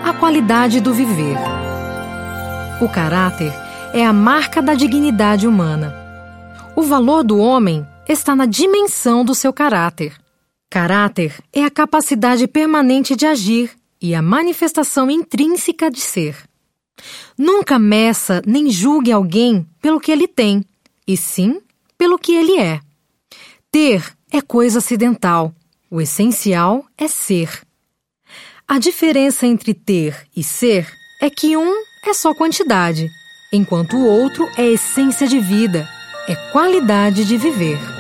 a qualidade do viver. O caráter é a marca da dignidade humana. O valor do homem está na dimensão do seu caráter. Caráter é a capacidade permanente de agir e a manifestação intrínseca de ser. Nunca meça nem julgue alguém pelo que ele tem, e sim pelo que ele é. Ter é coisa acidental, o essencial é ser. A diferença entre ter e ser é que um é só quantidade, enquanto o outro é essência de vida, é qualidade de viver.